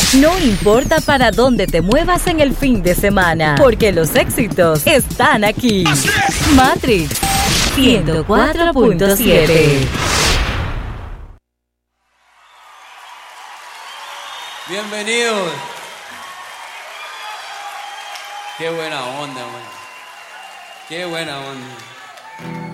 No importa para dónde te muevas en el fin de semana, porque los éxitos están aquí. Matrix 104.7. Bienvenidos. Qué buena onda, man. Qué buena onda.